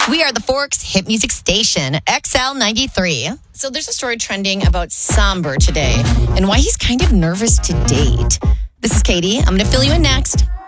We are the Forks Hit Music Station, XL 93. So there's a story trending about Somber today and why he's kind of nervous to date. This is Katie. I'm going to fill you in next.